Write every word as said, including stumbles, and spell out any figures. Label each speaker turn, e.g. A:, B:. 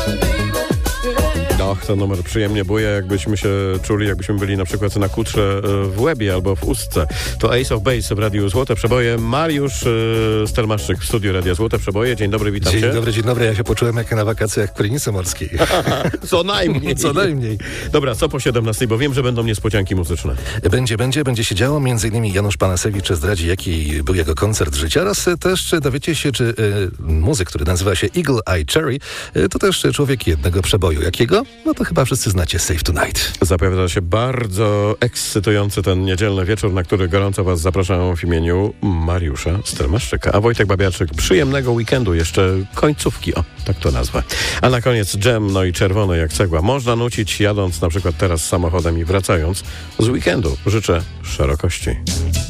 A: Och, ten numer przyjemnie buje, jakbyśmy się czuli, jakbyśmy byli na przykład na kutrze w łebie albo w ustce. To Ace of Base w Radiu Złote Przeboje. Mariusz yy, Stelmaszczyk w studiu Radia Złote Przeboje. Dzień dobry, witam
B: Dzień
A: cię.
B: Dzień dobry, dzień dobry. Ja się poczułem jak na wakacjach w Krynicy Morskiej.
A: Co najmniej.
B: Co najmniej.
A: Dobra, co po siedemnastej, bo wiem, że będą niespodzianki muzyczne.
B: Będzie, będzie, będzie się działo. Między innymi Janusz Panasewicz zdradzi, jaki był jego koncert życia. Oraz też dowiecie się, czy y, muzyk, który nazywa się Eagle Eye Cherry, y, to też człowiek jednego przeboju. Jakiego? No to chyba wszyscy znacie Save Tonight.
A: Zapowiada się bardzo ekscytujący ten niedzielny wieczór, na który gorąco was zapraszam w imieniu Mariusza Stelmaszczyka. A Wojtek Babiaczek, przyjemnego weekendu, jeszcze końcówki, o, tak to nazwę. A na koniec dżem, no i czerwony jak cegła. Można nucić jadąc na przykład teraz samochodem i wracając z weekendu. Życzę szerokości.